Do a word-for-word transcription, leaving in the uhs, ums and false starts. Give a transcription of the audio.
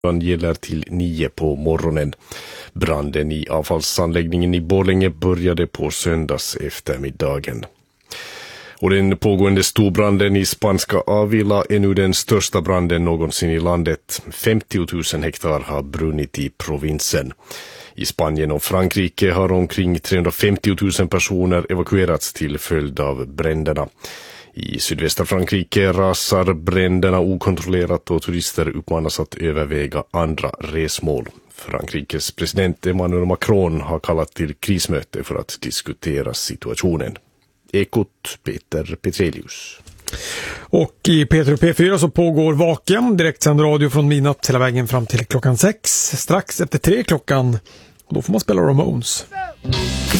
gäller till nio på morgonen. Branden i avfallsanläggningen i Borlänge började på söndags eftermiddagen. Och den pågående storbranden i spanska Avila är nu den största branden någonsin i landet. femtio tusen hektar har brunnit i provinsen. I Spanien och Frankrike har omkring trehundrafemtio tusen personer evakuerats till följd av bränderna. I sydvästra Frankrike rasar bränderna okontrollerat och turister uppmanas att överväga andra resmål. Frankrikes president Emmanuel Macron har kallat till krismöte för att diskutera situationen. Ekot Peter Petrelius. Och i P tre och P fyra så pågår Vaken, direktsänd radio från midnatt hela vägen fram till klockan sex. Strax efter tre klockan, och då får man spela Ramones.